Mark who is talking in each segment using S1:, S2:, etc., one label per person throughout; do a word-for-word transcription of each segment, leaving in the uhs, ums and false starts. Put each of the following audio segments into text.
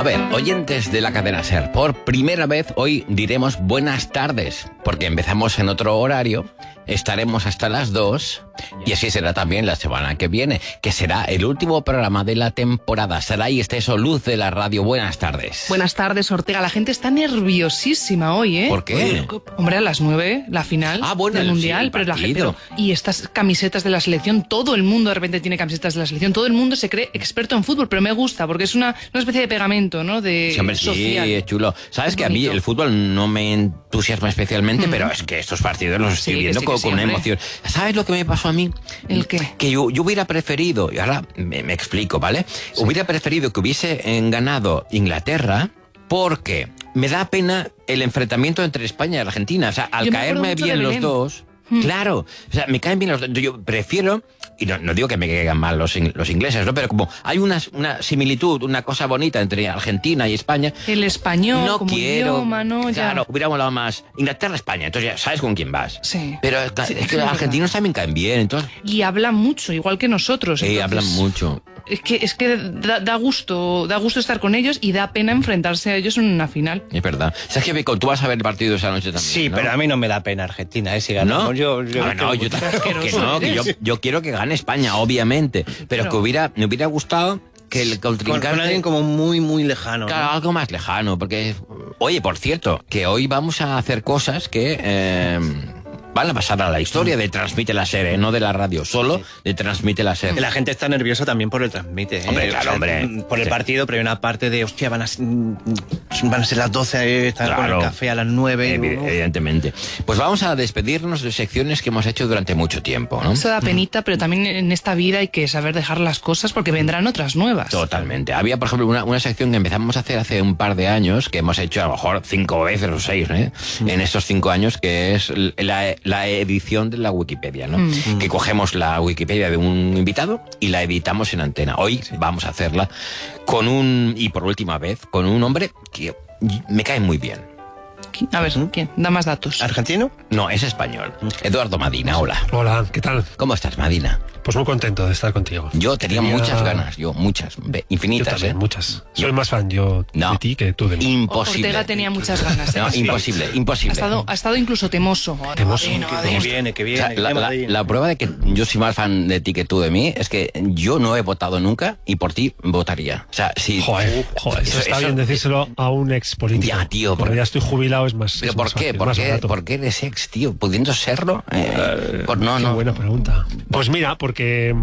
S1: ver, oyentes de la cadena SER, por primera vez hoy diremos buenas tardes, porque empezamos en otro horario, estaremos hasta las dos, y así será también la semana que viene, que será el último programa de la temporada. Saray Esteso, Luz de la Radio, buenas tardes.
S2: Buenas tardes, Ortega. La gente está nerviosísima hoy, ¿eh?
S1: ¿Por qué?
S2: Hombre, a las nueve, la final
S1: ah, bueno,
S2: del
S1: el,
S2: Mundial,
S1: sí, el
S2: pero la gente...
S1: partido.
S2: Y estas camisetas de la selección, todo el mundo de repente tiene camisetas de la selección, todo el mundo se cree experto en fútbol, pero me gusta, porque es una, una especie de pegamento, ¿no? De
S1: sí, hombre,
S2: social.
S1: Sí, es chulo. Sabes
S2: es
S1: que bonito. A mí el fútbol no me entusiasma especialmente, mm. pero es que estos partidos los estoy sí, viendo sí, con, con una emoción. ¿Sabes lo que me pasó a mí?
S2: ¿El qué?
S1: Que yo, yo hubiera preferido, y ahora me, me explico, ¿vale? Sí. Hubiera preferido que hubiese ganado Inglaterra, porque me da pena el enfrentamiento entre España y Argentina. O sea, al caerme bien los dos... Hmm. Claro, o sea, me caen bien los dos. Yo prefiero, y no, no digo que me caigan mal los, los ingleses, ¿no? Pero como hay una, una similitud, una cosa bonita entre Argentina y España.
S2: El español,
S1: no
S2: como
S1: quiero,
S2: idioma, ¿no? Ya.
S1: Claro, hubiera molado más Inglaterra-España, entonces ya sabes con quién vas.
S2: Sí.
S1: Pero
S2: sí,
S1: es que los argentinos también caen bien, entonces.
S2: Y hablan mucho, igual que nosotros.
S1: Sí,
S2: entonces...
S1: hablan mucho.
S2: Es que, es que da, da gusto da gusto estar con ellos y da pena enfrentarse a ellos en una final.
S1: Es verdad. ¿Sabes que tú vas a ver el partido esa noche también?
S3: Sí,
S1: ¿no?
S3: pero a mí no me da pena Argentina, ¿eh? Si ganamos,
S1: ¿no?
S3: yo... yo
S1: ah, no, yo también que no, que yo, yo quiero que gane España, obviamente. Pero, pero que hubiera, me hubiera gustado que el contrincante...
S3: Con, con alguien como muy, muy lejano.
S1: Claro, ¿no? Algo más lejano, porque... Oye, por cierto, que hoy vamos a hacer cosas que... Eh, van a pasar a la historia de Transmite la SER, ¿eh? No de la radio, solo de Transmite la SER.
S3: La gente está nerviosa también por el Transmite, ¿eh?
S1: Hombre, claro,
S3: o sea,
S1: hombre.
S3: Por el
S1: sí.
S3: partido, pero hay una parte de, hostia, van a, van a ser las doce, están
S1: claro.
S3: con el café a las nueve.
S1: Evi
S3: ¿no?
S1: Evidentemente. Pues vamos a despedirnos de secciones que hemos hecho durante mucho tiempo, ¿no?
S2: Eso da penita, pero también en esta vida hay que saber dejar las cosas porque vendrán otras nuevas.
S1: Totalmente. Había, por ejemplo, una, una sección que empezamos a hacer hace un par de años, que hemos hecho a lo mejor cinco veces o seis, ¿eh? Mm. En estos cinco años, que es la, la edición de la Wikipedia, ¿no? Mm. Que cogemos la Wikipedia de un invitado y la editamos en antena. Hoy sí. vamos a hacerla con un, y por última vez, con un hombre que me cae muy bien.
S2: A ver, ¿quién? Da más datos.
S3: ¿Argentino?
S1: No, es español. Eduardo Madina, hola.
S4: Hola, ¿qué tal?
S1: ¿Cómo estás, Madina?
S4: Pues muy contento de estar contigo.
S1: Yo tenía, tenía... muchas ganas, yo, muchas, infinitas,
S4: yo también,
S1: ¿eh?
S4: muchas.
S1: Yo...
S4: Soy más fan yo
S1: no.
S4: de ti que tú de mí.
S1: Imposible.
S2: Ortega tenía muchas ganas. ¿eh?
S1: No,
S2: sí.
S1: imposible, imposible.
S2: Ha estado, ha estado incluso temoso.
S4: Temoso.
S2: Madina,
S3: que, que viene, que viene.
S1: O sea, la, la, la prueba de que yo soy más fan de ti que tú de mí es que yo no he votado nunca y por ti votaría. O sea, si...
S4: Joder, joder eso, eso está eso, bien decírselo a un ex político.
S1: Ya, tío.
S4: Porque ya estoy jubilado, es más...
S1: ¿Pero
S4: es
S1: por
S4: más
S1: qué?
S4: Fácil,
S1: ¿Por
S4: más
S1: qué?
S4: barato.
S1: ¿Por qué eres ex, tío? ¿Pudiendo serlo? Eh, por, no,
S4: qué
S1: no.
S4: buena pregunta. Pues mira, porque...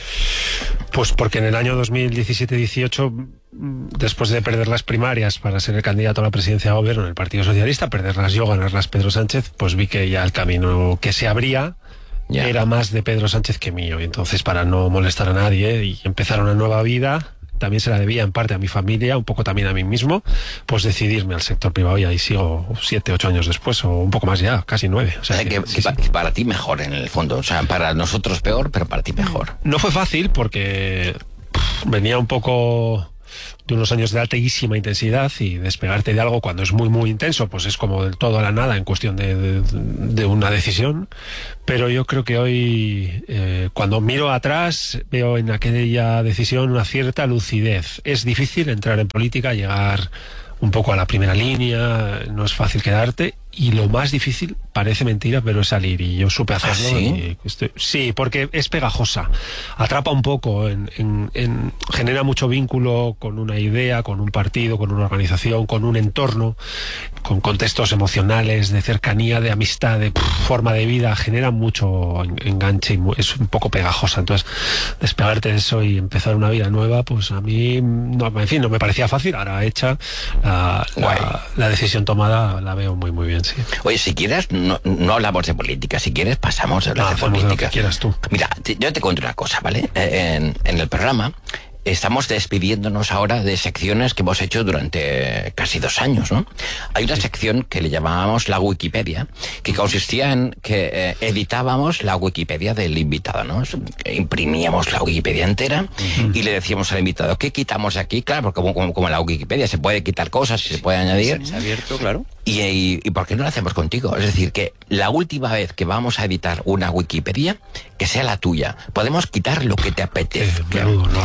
S4: Pues porque en el año dos mil diecisiete dieciocho, después de perder las primarias para ser el candidato a la presidencia de gobierno en el Partido Socialista, perderlas yo, ganarlas Pedro Sánchez, pues vi que ya el camino que se abría yeah. era más de Pedro Sánchez que mío. Y entonces, para no molestar a nadie y empezar una nueva vida, también se la debía en parte a mi familia, un poco también a mí mismo, pues decidirme al sector privado, y ahí sigo siete, ocho años después, o un poco más ya, casi nueve. O sea,
S1: o sea, que, que, sí, que, sí. para ti mejor en el fondo, o sea, para nosotros peor, pero para ti mejor.
S4: No fue fácil porque pff, venía un poco de unos años de altísima intensidad, y despegarte de algo cuando es muy muy intenso pues es como del todo a la nada en cuestión de, de, de una decisión. Pero yo creo que hoy eh, cuando miro atrás veo en aquella decisión una cierta lucidez. Es difícil entrar en política, llegar un poco a la primera línea, no es fácil quedarte, y lo más difícil, parece mentira, pero es salir, y yo supe hacerlo.
S1: ¿Ah, sí?
S4: Y estoy, sí, porque es pegajosa, atrapa un poco, en, en, en, genera mucho vínculo con una idea, con un partido, con una organización, con un entorno, con contextos emocionales, de cercanía, de amistad, de pff, forma de vida, genera mucho enganche y es un poco pegajosa. Entonces, despegarte de eso y empezar una vida nueva, pues a mí, no, en fin, no me parecía fácil. Ahora hecha, la, la, la decisión tomada la veo muy muy bien. Sí.
S1: Oye, si quieres, no, no hablamos de política. Si quieres, pasamos a hablar
S4: no,
S1: de política.
S4: De lo que quieras tú.
S1: Mira, te, yo te cuento una cosa, ¿vale? En, en el programa estamos despidiéndonos ahora de secciones que hemos hecho durante casi dos años, ¿no? Hay una sección que le llamábamos la Wikipedia, que consistía en que eh, editábamos la Wikipedia del invitado, ¿no? Imprimíamos la Wikipedia entera uh-huh. y le decíamos al invitado, ¿qué quitamos aquí? Claro, porque como, como, como en la Wikipedia se puede quitar cosas y se puede añadir.
S3: Se ha abierto, claro.
S1: Y, y, ¿Y por qué no lo hacemos contigo? Es decir, que la última vez que vamos a editar una Wikipedia, que sea la tuya. Podemos quitar lo que te apetezca.
S4: Eh, menudo honor.
S2: Y poner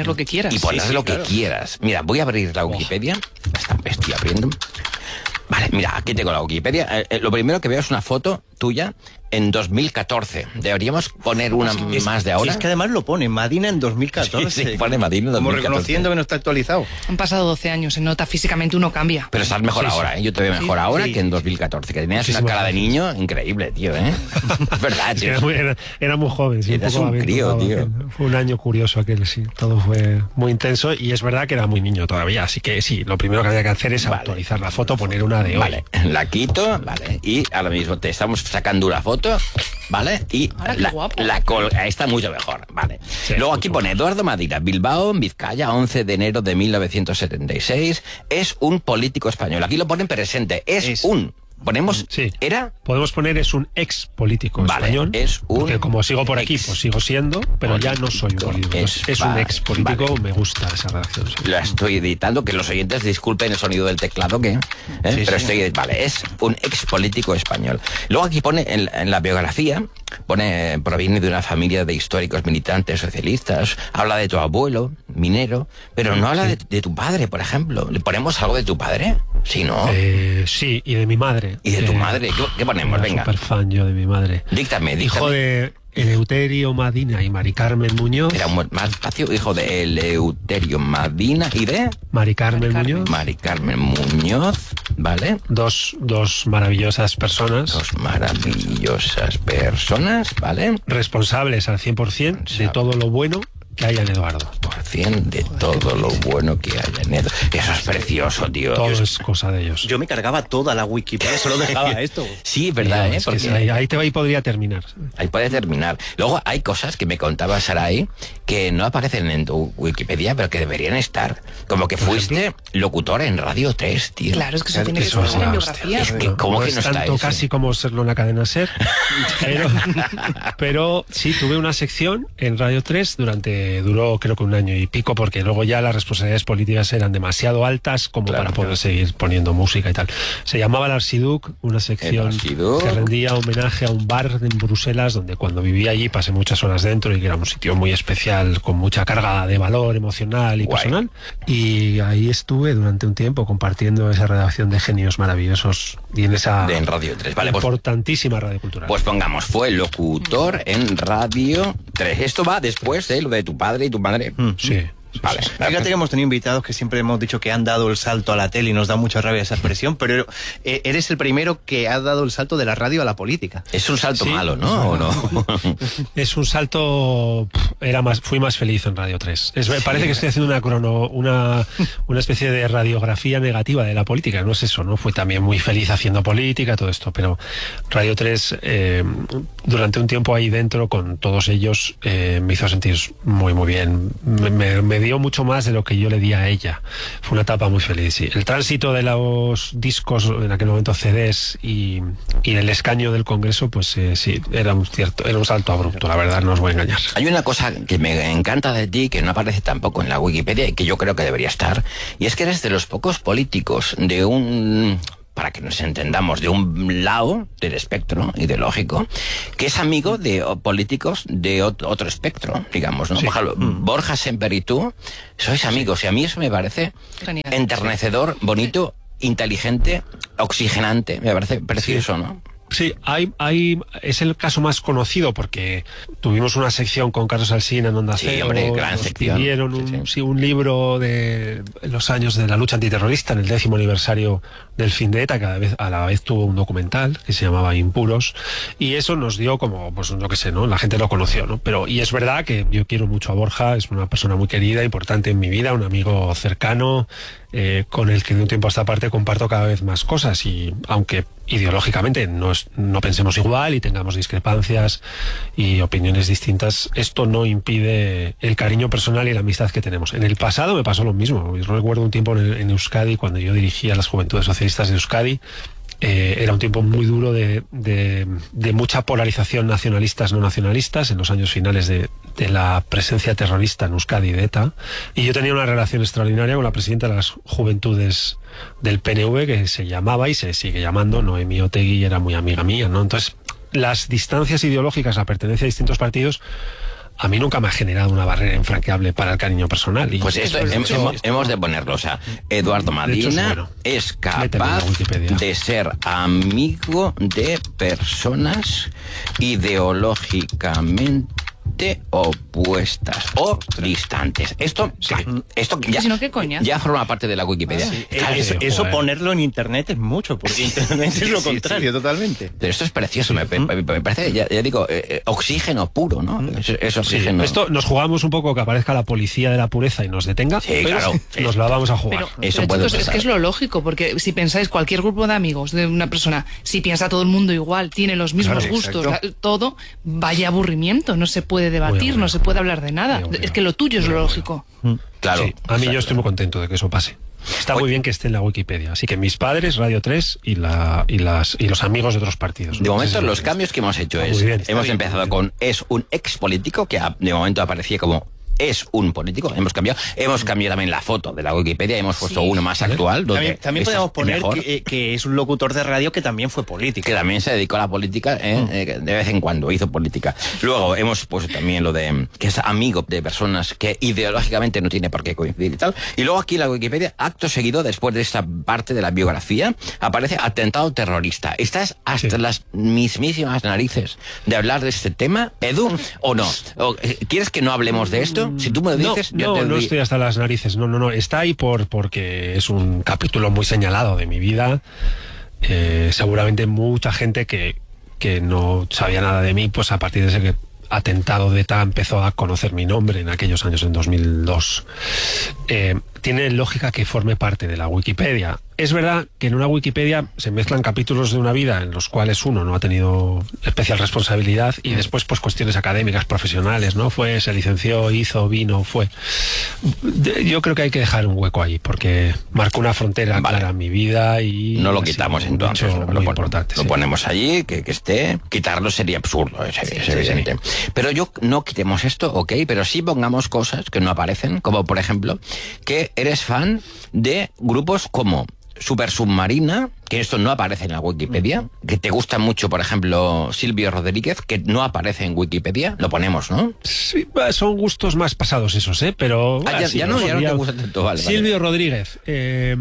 S2: poner lo que quieras.
S1: Y poner
S3: Sí, sí,
S1: lo que
S3: claro.
S1: quieras. Mira, voy a abrir la Wikipedia. Esta estoy abriendo. Vale, mira, aquí tengo la Wikipedia. Eh, eh, lo primero que veo es una foto tuya en dos mil catorce. Deberíamos poner una
S3: Es-
S1: más de ahora.
S3: Es que además lo pone, Madina en dos mil catorce.
S1: Sí, sí, pone Madina en dos
S3: Como
S1: mil catorce.
S3: reconociendo que no está actualizado.
S2: Han pasado doce años, se nota físicamente, uno cambia.
S1: Pero estás mejor
S4: Sí, sí.
S1: ahora, ¿eh? Yo te veo mejor
S2: Sí,
S1: ahora
S3: sí.
S1: que en dos mil catorce, que tenías
S4: Muchísimas
S1: una cara de
S4: gracias.
S1: niño increíble, tío, ¿eh? Es verdad,
S4: Sí,
S1: tío.
S4: era, muy, era, era muy joven, sí,
S1: Eras
S4: poco
S1: un crío,
S4: aventurado
S1: tío.
S4: aquel. Fue un año curioso aquel, sí. Todo fue muy intenso y es verdad que era muy niño todavía. Así que sí, lo primero que había que hacer es
S1: Vale.
S4: actualizar la foto, poner una de hoy.
S1: Vale, la quito, vale, y ahora mismo te estamos sacando una foto, ¿vale? Y
S2: Ahora, qué
S1: la,
S2: guapo.
S1: la col- está mucho mejor, ¿vale?
S4: Sí,
S1: Luego
S4: mucho
S1: aquí pone Eduardo Madina, Bilbao, Vizcaya, once de enero de mil novecientos setenta y seis, es un político español. Aquí lo ponen presente, es,
S3: Es.
S1: un. Ponemos,
S4: Sí.
S1: ¿era?
S4: Podemos poner es un ex político
S1: Vale,
S4: español.
S1: es un
S4: porque como sigo por aquí,
S1: ex
S4: pues sigo siendo, pero ya no soy un político. Es, es un
S1: vale,
S4: ex político,
S1: vale.
S4: me gusta esa redacción. sí.
S1: La estoy editando, que los oyentes disculpen el sonido del teclado, que, ¿eh?
S3: Sí,
S1: pero
S3: sí.
S1: estoy, vale, es un ex político español. Luego aquí pone en, en la biografía, pone, proviene de una familia de históricos militantes socialistas, habla de tu abuelo, minero, pero no habla de, de tu padre, por ejemplo. ¿Le ponemos algo de tu padre? Sí, ¿no?
S4: Eh, sí, y de mi madre.
S1: ¿Y de tu
S4: Eh,
S1: madre? ¿Qué, qué ponemos?
S4: era
S1: Venga,
S4: súper fan yo de mi madre.
S1: díctame, díctame.
S4: Hijo de Eleuterio Madina y Mari Carmen Muñoz.
S1: Era un- más fácil, hijo de Eleuterio Madina y de
S4: Mari Carmen
S2: Mari Carmen.
S4: Muñoz.
S1: Mari Carmen Muñoz, ¿vale?
S4: Dos, dos maravillosas personas.
S1: Dos maravillosas personas, ¿vale?
S4: Responsables al cien por ciento de todo lo bueno que hay en Eduardo.
S1: Por cien de todo lo bueno que hay en Edo. Eso es precioso, tío.
S4: Todo
S1: Yo-
S4: es cosa de ellos.
S3: Yo me cargaba toda la Wikipedia, solo dejaba esto.
S1: Sí, es verdad,
S4: Tío,
S1: ¿eh?
S4: es que
S1: Porque
S4: ahí, ahí te va y podría terminar.
S1: ahí puede terminar. Luego hay cosas que me contaba Sarai que no aparecen en tu Wikipedia, pero que deberían estar. Como que fuiste locutor en Radio tres, tío.
S2: Claro, es que eso tiene que
S4: Eso es
S2: estar en
S4: la
S2: biografía.
S1: hostia. Es que, ¿cómo
S4: no
S1: que
S4: es
S1: no está
S4: tanto
S1: eso?
S4: casi como serlo en la cadena SER, pero, pero sí, tuve una sección en Radio tres durante, duró creo que un año y pico, porque luego ya las responsabilidades políticas eran demasiado altas como
S1: Claro,
S4: para poder
S1: claro.
S4: seguir poniendo música y tal. Se llamaba El Archiduc, una sección
S1: El Archiduc.
S4: que rendía homenaje a un bar en Bruselas donde cuando vivía allí pasé muchas horas dentro y que era un sitio muy especial con mucha carga de valor emocional y
S1: Guay.
S4: personal. Y ahí estuve durante un tiempo compartiendo esa redacción de genios maravillosos y en esa
S1: De en Radio tres. Vale, pues,
S4: importantísima radio cultural.
S1: pues pongamos, fue locutor en Radio tres. Esto va después de lo de tu padre y tu madre.
S4: sí.
S1: Vale.
S3: Fíjate que hemos tenido invitados que siempre hemos dicho que han dado el salto a la tele y nos da mucha rabia esa expresión, pero eh, eres el primero que ha dado el salto de la radio a la política.
S1: Es un salto
S4: Sí.
S1: malo, ¿no? ¿O no?
S4: Es un salto. pf, Era más, fui más feliz en Radio tres. Es, me parece que estoy haciendo una crono, una, una especie de radiografía negativa de la política. No es eso, ¿no? Fui también muy feliz haciendo política, todo esto. Pero Radio tres, eh, durante un tiempo ahí dentro, con todos ellos, eh, me hizo sentir muy, muy bien. Me, me- me dio mucho más de lo que yo le di a ella. Fue una etapa muy feliz, sí. El tránsito de los discos, en aquel momento C Ds, y, y el escaño del Congreso, pues eh, sí, era un cierto, era un salto abrupto, la verdad, no os voy a engañar.
S1: Hay una cosa que me encanta de ti, que no aparece tampoco en la Wikipedia y que yo creo que debería estar, y es que eres de los pocos políticos de un, para que nos entendamos, de un lado del espectro ideológico, que es amigo de o, políticos de ot- otro espectro, digamos, ¿no?
S4: Sí.
S1: Por ejemplo, Borja Semper y tú sois amigos, y a mí eso me parece
S2: Genial.
S1: enternecedor, bonito, inteligente, oxigenante, me parece precioso, ¿no?
S4: Sí, hay, hay, es el caso más conocido porque tuvimos una sección con Carlos Alsina en Onda
S1: Sí,
S4: Cero.
S1: hombre, gran
S4: nos
S1: sección.
S4: pidieron un,
S1: Sí, sí.
S4: sí, un libro de los años de la lucha antiterrorista en el décimo aniversario del fin de ETA, que a la vez, a la vez tuvo un documental que se llamaba Impuros, y eso nos dio como, pues no que sé, ¿no? La gente lo conoció, ¿no? Pero, y es verdad que yo quiero mucho a Borja, es una persona muy querida, importante en mi vida, un amigo cercano, eh, con el que de un tiempo a esta parte comparto cada vez más cosas, y aunque ideológicamente no, es- no pensemos igual y tengamos discrepancias y opiniones distintas, esto no impide el cariño personal y la amistad que tenemos. En el pasado me pasó lo mismo. Yo recuerdo un tiempo en, en Euskadi, cuando yo dirigía las Juventudes Socialistas de Euskadi. Eh, era un tiempo muy duro de, de, de mucha polarización nacionalistas no nacionalistas en los años finales de, de la presencia terrorista en Euskadi de ETA, y yo tenía una relación extraordinaria con la presidenta de las Juventudes del P N V, que se llamaba y se sigue llamando Noemí Otegi, y era muy amiga mía, ¿no? Entonces, las distancias ideológicas, la pertenencia a distintos partidos, a mí nunca me ha generado una barrera infranqueable para el cariño personal. Y
S1: pues esto
S4: de
S1: hem-
S4: hecho,
S1: hemos, hemos de ponerlo. O sea, Eduardo
S4: de hecho, es
S1: Madina
S4: bueno.
S1: es
S4: Méteme en la
S1: capaz
S4: Wikipedia.
S1: de ser amigo de personas ideológicamente opuestas o distantes. Esto, esto ya,
S2: Si no, ¿qué coñazo?
S1: ya forma parte de la Wikipedia. Claro,
S3: eso,
S4: sí,
S3: eso
S4: joder.
S3: ponerlo en internet es mucho, porque internet es lo
S1: Sí, sí,
S3: contrario,
S1: sí.
S3: totalmente.
S1: Pero esto es precioso, me, me- me parece, ya, ya digo, eh, eh, oxígeno puro, ¿no? Es, es oxígeno.
S4: Esto nos jugamos un poco que aparezca la policía de la pureza y nos detenga,
S1: Sí,
S4: pero
S1: claro, sí.
S4: nos la vamos a jugar.
S2: Pero,
S1: Eso
S2: pero,
S1: puede
S2: chicos, es
S1: pasar.
S2: que es lo lógico, porque si pensáis cualquier grupo de amigos de una persona, si piensa todo el mundo igual, tiene los mismos
S3: Claro,
S2: gustos,
S3: exacto.
S2: la- todo, vaya aburrimiento, no se puede debatir,
S4: Muy aburrido.
S2: no se puede hablar de nada.
S4: Muy aburrido.
S2: Es que lo tuyo es lo lógico.
S1: Claro.
S4: Sí, a mí yo estoy muy contento de que eso pase. Está muy bien que esté en la Wikipedia. Así que mis padres, Radio tres y, la, y, las, y los amigos de otros partidos.
S1: De
S4: ¿no?
S1: momento,
S4: Ese es
S1: los
S4: el-
S1: cambios que hemos hecho
S4: Está
S1: es,
S4: muy bien, está
S1: hemos
S4: bien,
S1: empezado
S4: muy
S1: con es un ex político, que a- de momento aparecía como es un político, hemos cambiado, hemos cambiado también la foto de la Wikipedia, hemos puesto
S2: Sí.
S1: uno más actual, donde
S3: También, también
S1: está
S3: podemos poner
S1: mejor,
S3: que, eh, que es un locutor de radio que también fue político.
S1: que también se dedicó a la política, ¿eh? Eh, de vez en cuando hizo política. Luego hemos puesto también lo de que es amigo de personas que ideológicamente no tiene por qué coincidir y tal. Y luego aquí en la Wikipedia, acto seguido, después de esta parte de la biografía, aparece atentado terrorista. ¿Estás hasta
S4: Sí.
S1: las mismísimas narices de hablar de este tema, Edu, o no? ¿O, eh, ¿Quieres que no hablemos de esto? Si tú me lo dices,
S4: no,
S1: yo
S4: no,
S1: te
S4: no
S1: doy-
S4: estoy hasta las narices. No, no, no. Está ahí por porque es un capítulo muy señalado de mi vida. Eh, seguramente mucha gente que, que no sabía nada de mí, pues a partir de ese que atentado de ETA empezó a conocer mi nombre en aquellos años, en dos mil dos. Eh, tiene lógica que forme parte de la Wikipedia. Es verdad que en una Wikipedia se mezclan capítulos de una vida en los cuales uno no ha tenido especial responsabilidad y después pues cuestiones académicas, profesionales, ¿no? Fue, se licenció, hizo, vino, fue. De- Yo creo que hay que dejar un hueco ahí porque marcó una frontera
S1: Vale.
S4: clara en mi vida y
S1: No lo
S4: ha sido
S1: quitamos
S4: un
S1: entonces,
S4: hecho
S1: lo,
S4: muy
S1: pon-
S4: importante.
S1: lo
S4: sí.
S1: ponemos allí, que, que esté. Quitarlo sería absurdo, es, es evidente. Pero yo no quitemos esto, ok, pero sí pongamos cosas que no aparecen, como por ejemplo, que eres fan de grupos como Super Submarina, que esto no aparece en la Wikipedia, que te gusta mucho, por ejemplo, Silvio Rodríguez, que no aparece en Wikipedia, lo ponemos, ¿no?
S4: Sí, va, son gustos más pasados esos, ¿eh? Pero...
S1: Ah,
S4: ah,
S1: ya-
S4: sí,
S1: ya no, ya no te
S4: podría-
S1: gusta tanto, vale, vale.
S4: Silvio Rodríguez. eh,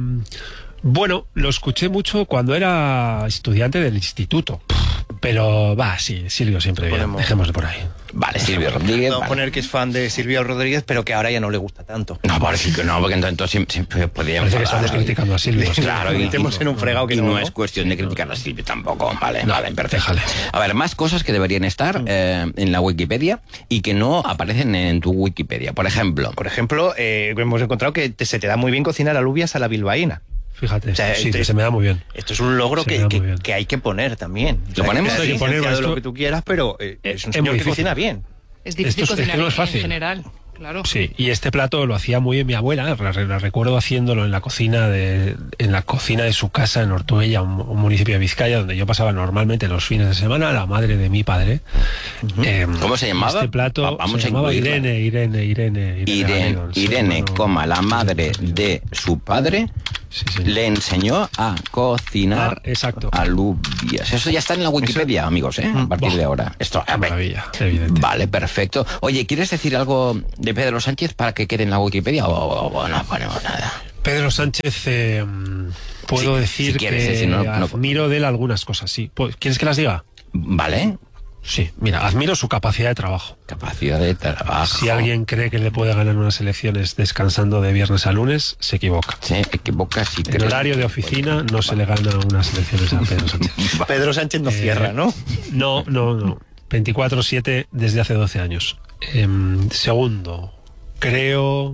S4: bueno, lo escuché mucho cuando era estudiante del instituto. Pero va, sí, Silvio siempre bien.
S3: Ponemos-
S4: Dejémoslo por ahí.
S1: Vale, Silvio Rodríguez.
S3: Vamos a
S1: vale.
S3: poner que es fan de Silvio Rodríguez, pero que ahora ya no le gusta tanto.
S1: No, parece que no, porque entonces siempre, siempre podríamos
S4: Parece que
S1: hablar,
S4: estamos
S1: ¿no?
S4: criticando a Silvio. sí.
S1: Claro, y,
S3: Metemos en un fregado que
S1: y
S3: no,
S1: no,
S3: ¿no?
S1: es cuestión de criticar a Silvio tampoco. Vale,
S4: No,
S1: vale, perfecto.
S4: déjale.
S1: A ver, más cosas que deberían estar eh, en la Wikipedia y que no aparecen en tu Wikipedia. Por ejemplo,
S3: Por ejemplo, eh, hemos encontrado que te- se te da muy bien cocinar alubias a la bilbaína.
S4: Fíjate,
S3: O sea,
S4: sí,
S3: te-
S4: se me da muy bien.
S3: Esto es un logro
S4: Se me
S3: que,
S4: da
S3: que-
S4: muy bien.
S3: que hay que poner también.
S1: Lo ponemos,
S3: que
S4: hay que
S3: licenciado
S4: ponerlo,
S3: lo
S4: esto-
S3: que tú quieras, pero eh,
S4: Eh,
S3: es un
S4: es
S3: señor
S4: muy
S3: que
S4: difícil.
S3: cocina bien.
S2: Es difícil
S4: Esto es- es que
S2: cocinar
S4: no es
S2: en
S4: fácil.
S2: general, claro.
S4: Sí, y este plato lo hacía muy bien mi abuela, la, la recuerdo haciéndolo en la cocina de en la cocina de su casa en Ortuella, un, un municipio de Vizcaya, donde yo pasaba normalmente los fines de semana, la madre de mi padre. Eh,
S1: ¿Cómo se llamaba?
S4: Este plato
S1: Va- vamos
S4: se
S1: a
S4: llamaba
S1: incluirla.
S4: Irene, Irene, Irene, Irene.
S1: Irene,
S4: Galedo, sí,
S1: Irene,
S4: bueno,
S1: coma, la
S4: sí,
S1: madre
S4: sí, sí.
S1: de su padre,
S4: Sí, sí.
S1: le enseñó a cocinar
S4: Ah, exacto.
S1: alubias. Eso ya está en la Wikipedia, amigos, ¿eh? A partir
S4: Buah.
S1: de ahora. Esto,
S4: Qué
S1: a ver.
S4: maravilla, evidente.
S1: Vale, perfecto. Oye, ¿quieres decir algo de Pedro Sánchez para que quede en la Wikipedia o, o- o no ponemos nada?
S4: Pedro Sánchez, eh, puedo
S1: Sí,
S4: decir
S1: si quieres,
S4: que
S1: eh, si no, no-
S4: admiro de él algunas cosas, sí. Pues, ¿quieres que las diga?
S1: Vale.
S4: Sí, mira, admiro su capacidad de trabajo.
S1: Capacidad de trabajo.
S4: Si alguien cree que le puede ganar unas elecciones descansando de viernes a lunes, se equivoca.
S1: Se equivoca si
S4: En
S1: cree.
S4: horario de oficina no se le gana unas elecciones a Pedro Sánchez.
S3: Pedro Sánchez no
S4: Eh,
S3: cierra, ¿no?
S4: No, no, no. veinticuatro siete desde hace doce años. Em, segundo, creo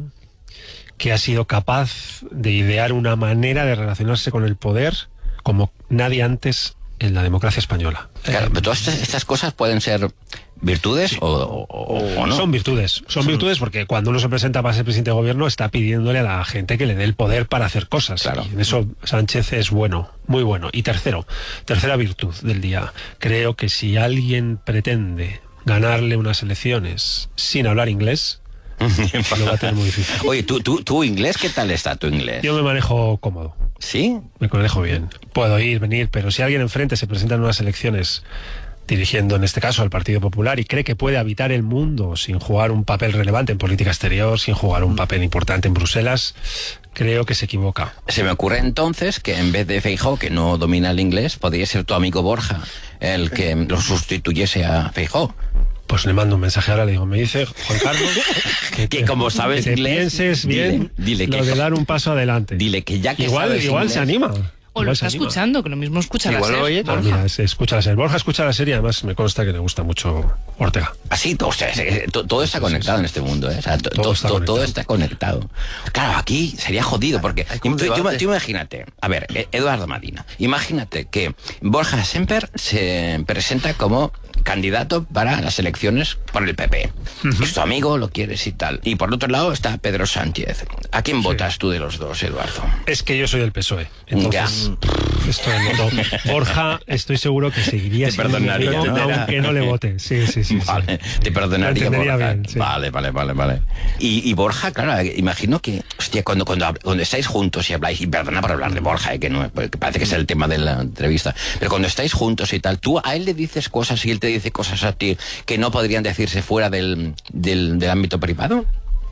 S4: que ha sido capaz de idear una manera de relacionarse con el poder como nadie antes en la democracia española.
S1: Claro,
S4: Em,
S1: pero todas estas, estas cosas pueden ser virtudes o, o- o- o no.
S4: Son virtudes, son virtudes porque cuando uno se presenta para ser presidente de gobierno está pidiéndole a la gente que le dé el poder para hacer cosas.
S1: Claro.
S4: Y en eso Sánchez es bueno, muy bueno. Y tercero, tercera virtud del día, creo que si alguien pretende ganarle unas elecciones sin hablar inglés, lo va a tener muy difícil.
S1: Oye, ¿tú, tú, ¿tú inglés? ¿Qué tal está tu inglés?
S4: Yo me manejo cómodo,
S1: ¿Sí?
S4: me manejo bien. Puedo ir, venir, pero si alguien enfrente se presenta en unas elecciones dirigiendo en este caso al Partido Popular, y cree que puede habitar el mundo sin jugar un papel relevante en política exterior, sin jugar un papel importante en Bruselas, creo que se equivoca.
S1: Se me ocurre entonces que en vez de Feijóo, que no domina el inglés, podría ser tu amigo Borja el que lo sustituyese a Feijóo.
S4: Pues le mando un mensaje ahora, le digo, me dice Juan Carlos que,
S1: que como sabes
S4: que te
S1: inglés,
S4: pienses bien
S1: dile, dile
S4: lo
S1: que,
S4: de dar un paso adelante.
S1: Dile que ya que
S4: igual,
S1: sabes
S4: igual
S1: inglés,
S4: se anima.
S2: O lo está escuchando, que lo mismo escucha la
S3: Igual lo oye,
S2: serie.
S4: Ah, mira, se escucha la serie. Borja escucha la serie, además me consta que le gusta mucho Ortega.
S1: Así, todo, o sea, todo está conectado en este mundo, ¿eh? O sea, to,
S4: Todo
S1: to,
S4: está
S1: to,
S4: conectado.
S1: todo está conectado. Claro, aquí sería jodido, porque tú, tú- tú imagínate, a ver, eh, Eduardo Madina, imagínate que Borja Semper se presenta como candidato para las elecciones por el P P. Uh-huh. Es tu amigo, lo quieres y tal. Y por otro lado está Pedro Sánchez. ¿A quién sí. votas tú de los dos, Eduardo?
S4: Es que yo soy del P S O E. Entonces, ya. Esto es no. Borja, estoy seguro que seguiría
S1: te perdonaría,
S4: ¿no?
S1: ¿no?
S4: Aunque no le vote. Sí, sí, sí.
S1: Vale,
S4: sí.
S1: te perdonaría, Borja.
S4: Bien, sí.
S1: Vale, vale, vale, vale. Y, y Borja, claro, imagino que, hostia, cuando, cuando, cuando estáis juntos y habláis, y perdona por hablar de Borja, eh, que no que parece que es el tema de la entrevista, pero cuando estáis juntos y tal, tú a él le dices cosas y él te dice cosas a ti que no podrían decirse fuera del, del, del ámbito privado.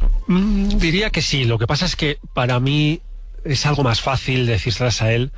S4: Mm, diría que sí. Lo que pasa es que para mí es algo más fácil decírselas a él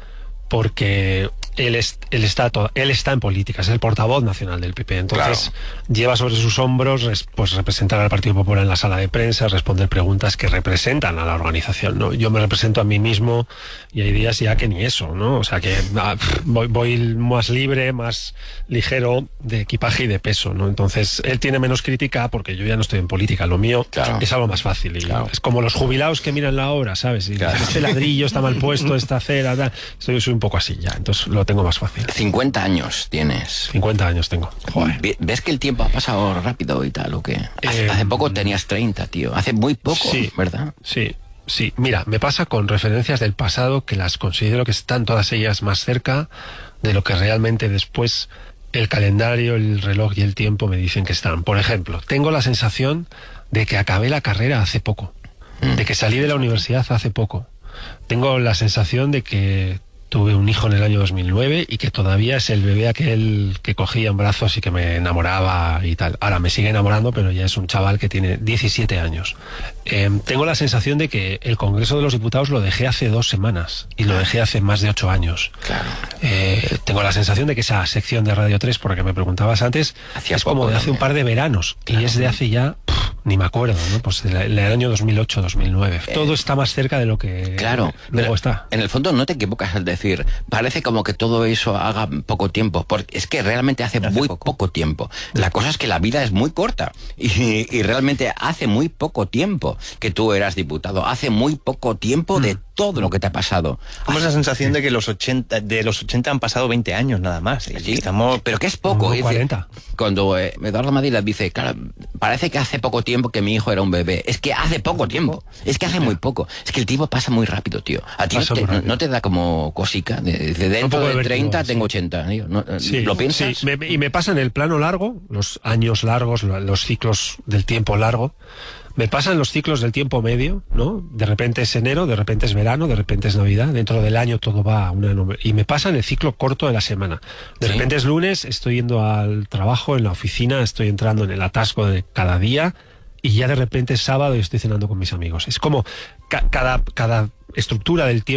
S4: porque él, es, él, está to, él está en política, es el portavoz nacional del P P, entonces claro. lleva sobre sus hombros pues representar al Partido Popular en la sala de prensa, responder preguntas que representan a la organización, ¿no? Yo me represento a mí mismo y hay días ya que ni eso, ¿no? O sea que ah, voy, voy más libre, más ligero de equipaje y de peso, ¿no? Entonces él tiene menos crítica porque yo ya no estoy en política, lo mío claro. es algo más fácil y claro. es como los jubilados que miran la obra, ¿sabes? Y claro. este ladrillo está mal puesto, esta acera, tal. Yo soy un poco así ya, entonces lo tengo más fácil.
S1: cincuenta años tienes.
S4: cincuenta años tengo.
S1: Joder. ¿Ves que el tiempo ha pasado rápido y tal o qué? Hace, eh, hace poco tenías treinta, tío. Hace muy poco,
S4: sí,
S1: ¿verdad?
S4: Sí, sí. Mira, me pasa con referencias del pasado que las considero que están todas ellas más cerca de lo que realmente después el calendario, el reloj y el tiempo me dicen que están. Por ejemplo, tengo la sensación de que acabé la carrera hace poco, mm. de que salí de la universidad hace poco. Tengo la sensación de que tuve un hijo en el año dos mil nueve y que todavía es el bebé aquel que cogía en brazos y que me enamoraba y tal. Ahora me sigue enamorando, pero ya es un chaval que tiene diecisiete años. Eh, tengo la sensación de que el Congreso de los Diputados lo dejé hace dos semanas y lo dejé hace más de ocho años.
S1: Claro.
S4: Eh, tengo la sensación de que esa sección de Radio tres, por la que me preguntabas antes, Hacía es como de hace un par de veranos. Claro. Y es de hace ya... Pff, ni me acuerdo, ¿no? Pues del año dos mil ocho, dos mil nueve. Eh, todo está más cerca de lo que
S1: claro,
S4: luego está.
S1: En el fondo no te equivocas al decir, parece como que todo eso haga poco tiempo, porque es que realmente hace, hace muy poco. poco tiempo. La cosa es que la vida es muy corta y, y realmente hace muy poco tiempo que tú eras diputado, hace muy poco tiempo mm. de todo lo que te ha pasado.
S3: Como esa sensación de que los ochenta, de los ochenta han pasado veinte años nada más.
S1: Sí, estamos, pero que es poco.
S4: Dice, cuarenta.
S1: Cuando eh, Eduardo Madina dice, claro, parece que hace poco tiempo que mi hijo era un bebé. Es que hace poco tiempo. Es que hace muy poco. Es que el tiempo pasa muy rápido, tío. A ti no te, no, no te da como cosica. De, de dentro de treinta sí. tengo ochenta. Tío. ¿No,
S4: sí,
S1: ¿Lo piensas?
S4: Sí. Me, y me pasa en el plano largo, los años largos, los ciclos del tiempo largo. Me pasan los ciclos del tiempo medio, ¿no? De repente es enero, de repente es verano, de repente es Navidad, dentro del año todo va a una... Y me pasa en el ciclo corto de la semana. De ¿Sí? repente es lunes, estoy yendo al trabajo, en la oficina, estoy entrando en el atasco de cada día y ya de repente es sábado y estoy cenando con mis amigos. Es como ca- cada, cada estructura del tiempo